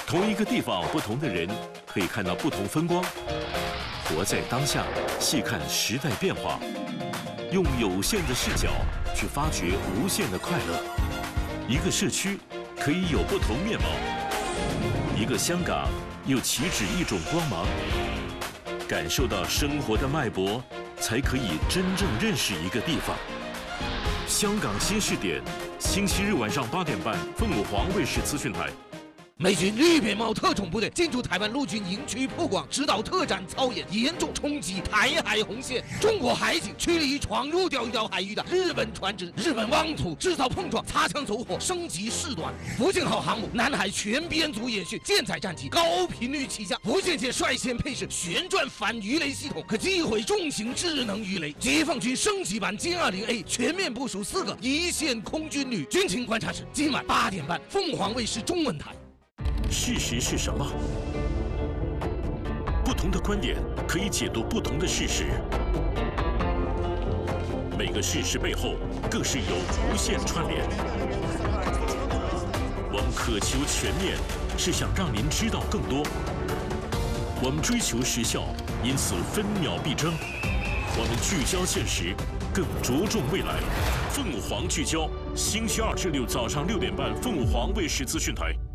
同一个地方，不同的人可以看到不同风光。活在当下，细看时代变化，用有限的视角去发掘无限的快乐。一个社区可以有不同面貌，一个香港又岂止一种光芒？感受到生活的脉搏，才可以真正认识一个地方。香港新视点，星期日晚上8点半，凤凰卫视资讯台。 美军绿扁帽特种部队进驻台湾陆军营区曝光，指导特战操演，严重冲击台海红线。中国海警驱离闯入钓鱼岛海域的日本船只，日本妄图制造碰撞，擦枪走火，升级事端。福建号航母南海全编组演训，舰载战机高频率起降，福建舰率先配置旋转反鱼雷系统，可击毁重型智能鱼雷。解放军升级版歼20A 全面部署4个一线空军旅。军情观察室今晚8点半，凤凰卫视中文台。 事实是什么？不同的观点可以解读不同的事实。每个事实背后更是有无限串联。我们渴求全面，是想让您知道更多。我们追求时效，因此分秒必争。我们聚焦现实，更着重未来。凤凰聚焦，星期2至6早上6点半，凤凰卫视资讯台。